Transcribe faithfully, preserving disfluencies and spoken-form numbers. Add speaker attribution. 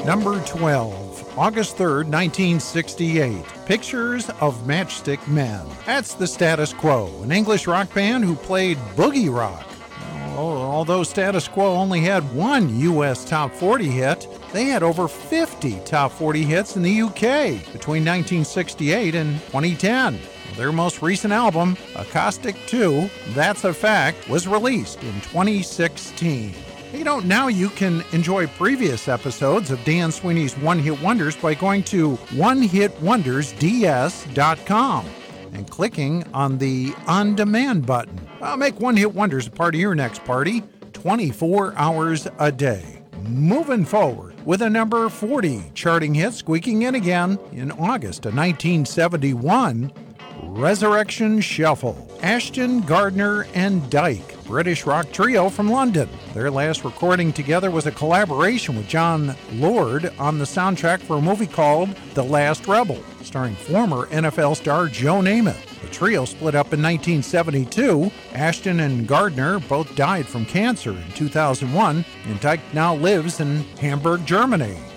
Speaker 1: Number twelve, August third, nineteen sixty-eight. Pictures of Matchstick Men. That's the Status Quo, an English rock band who played boogie rock. Although Status Quo only had one U S top forty hit, they had over fifty top forty hits in the U K between nineteen sixty-eight and twenty ten. Their most recent album, Acoustic two, That's a Fact, was released in twenty sixteen. You know, now you can enjoy previous episodes of Dan Sweeney's One Hit Wonders by going to one hit wonders d s dot com and clicking on the On Demand button. I'll make One Hit Wonders a part of your next party, twenty-four hours a day. Moving forward with a number forty charting hit squeaking in again in August of nineteen seventy-one, Resurrection Shuffle. Ashton, Gardner, and Dyke, British rock trio from London. Their last recording together was a collaboration with John Lord on the soundtrack for a movie called The Last Rebel, starring former N F L star Joe Namath. The trio split up in nineteen seventy-two. Ashton and Gardner both died from cancer in two thousand one, and Dyke now lives in Hamburg, Germany.